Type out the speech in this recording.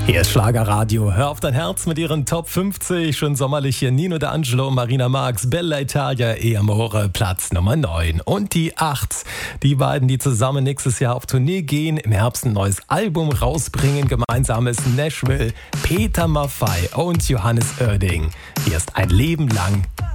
Hier ist Schlagerradio. Hör auf dein Herz mit ihren Top 50. Schon sommerlich hier Nino D'Angelo, Marina Marx, Bella Italia, E Amore, Platz Nummer 9. Und die 8. Die beiden, die zusammen nächstes Jahr auf Tournee gehen, im Herbst ein neues Album rausbringen. Gemeinsam ist Nashville, Peter Maffay und Johannes Oerding. Hier ist Ein Leben lang